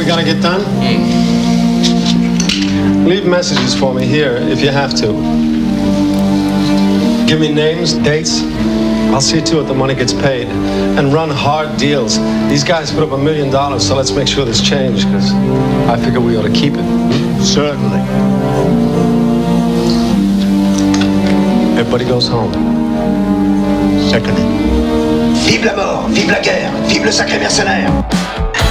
we gotta get done? Leave messages for me here if you have to. Give me names, dates. I'll see to it the money gets paid. And run hard deals. These guys put up $1 million, so let's make sure there's change, because I figure we ought to keep it. Certainly. Everybody goes home. Seconded. Vive la mort, vive la guerre, vive le sacré mercenaire.